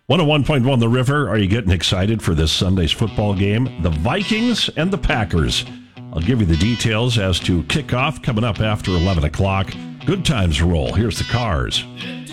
101.1 The River. Are you getting excited for this Sunday's football game? The Vikings and the Packers. I'll give you the details as to kickoff coming up after 11 o'clock. Good times roll. Here's the Cars.